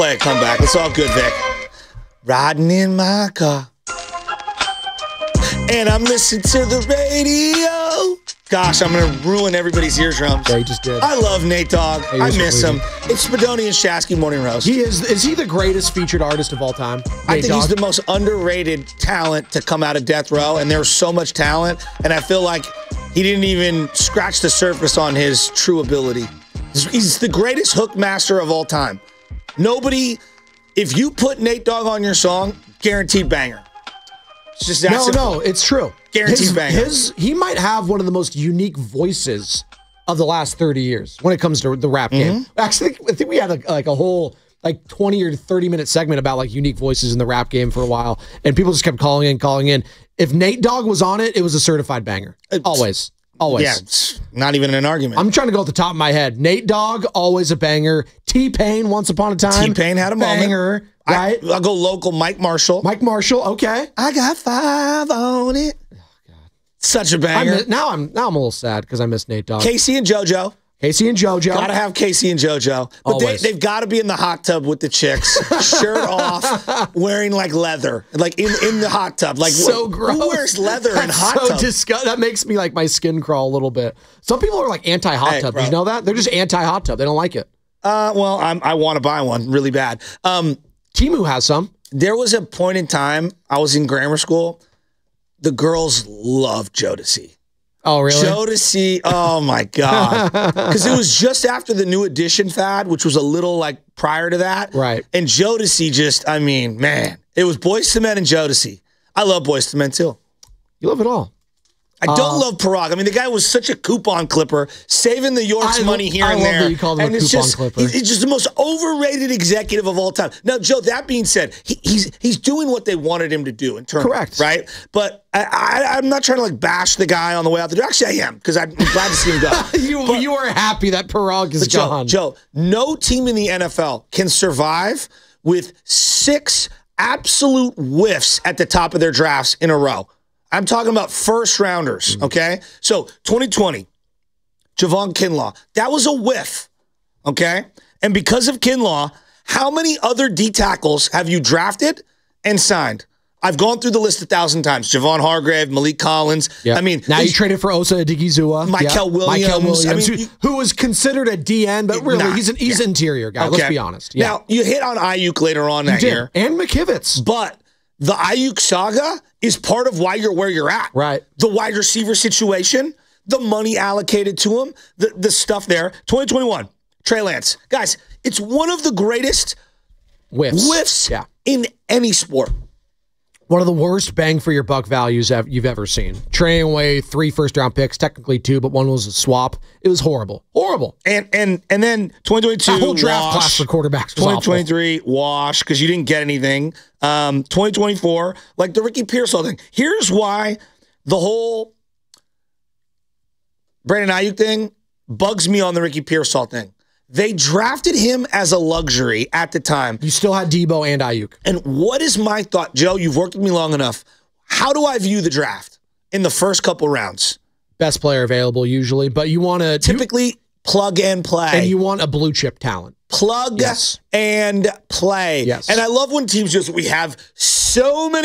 Play a comeback. It's all good, Vic. Riding in my car. And I'm listening to the radio. Gosh, I'm going to ruin everybody's eardrums. Yeah, he just did. I love Nate Dogg. Hey, I miss him. It's Spadoni and Shasky Morning Roast. Is he the greatest featured artist of all time? I think he's the most underrated talent to come out of Death Row, and there's so much talent, and I feel like he didn't even scratch the surface on his true ability. He's the greatest hook master of all time. Nobody, if you put Nate Dogg on your song, guaranteed banger. It's just that simple. No, it's true. Guaranteed banger. He might have one of the most unique voices of the last 30 years when it comes to the rap game. Actually, I think we had a whole 20 or 30-minute segment about unique voices in the rap game for a while, and people just kept calling in. If Nate Dogg was on it, it was a certified banger. Always. Yeah, it's not even an argument. I'm trying to go at the top of my head. Nate Dogg, always a banger. T-Pain, Once Upon a Time. T-Pain had a banger, moment. right? I'll go local, Mike Marshall. Mike Marshall, okay. I got 5 on it. Oh, God. Such a banger. Now I'm a little sad because I miss Nate Dogg. Casey and JoJo. Gotta have Casey and JoJo. But they've got to be in the hot tub with the chicks, shirt off, wearing leather, in the hot tub. So gross. Who wears leather in hot tub? That makes me my skin crawl a little bit. Some people are anti-hot tub. Did you know that? They're just anti-hot tub. They don't like it. Well, I want to buy one really bad. Timu has some. There was a point in time, I was in grammar school, the girls loved Jodeci. Oh, really? Jodeci, oh my God. Because it was just after the New Edition fad, which was a little prior to that. Right. And Jodeci man, it was Boyz II Men and Jodeci. I love Boyz II Men too. You love it all. I don't love Parag. I mean, the guy was such a coupon clipper, saving the York's money here and there. I love that you called him a coupon clipper. He's just the most overrated executive of all time. Now, Joe, that being said, he's doing what they wanted him to do in terms. Correct. Right? But I'm not trying to bash the guy on the way out the door. Actually, I am, because I'm glad to see him go. you are happy that Parag is gone. Joe, no team in the NFL can survive with 6 absolute whiffs at the top of their drafts in a row. I'm talking about first rounders, okay? So 2020, Javon Kinlaw, that was a whiff, okay? And because of Kinlaw, how many other D tackles have you drafted and signed? I've gone through the list 1,000 times. Javon Hargrave, Malik Collins. Yep. I mean, now you traded for Osa Odigizua. Michael Williams. I mean, who was considered a DN, but really he's an interior guy. Okay. Let's be honest. Yeah. Now you hit on Ayuk later on that year, and McKivitz, but the Ayuk saga is part of why you're where you're at. Right. The wide receiver situation, the money allocated to him, the stuff there. 2021, Trey Lance. Guys, it's one of the greatest whiffs in any sport. One of the worst bang for your buck values you've ever seen. Trading away 3 first-round picks, technically 2, but one was a swap. It was horrible. Horrible. And then 2022, that whole draft class for quarterbacks was 2023, awful. Wash, because you didn't get anything. 2024, the Ricky Pearsall thing. Here's why the whole Brandon Ayuk thing bugs me on the Ricky Pearsall thing. They drafted him as a luxury at the time. You still had Debo and Ayuk. And what is my thought? Joe, you've worked with me long enough. How do I view the draft in the first couple rounds? Best player available usually, but you want to... Typically, plug and play. And you want a blue chip talent. Plug and play. Yes. And I love when teams we have so many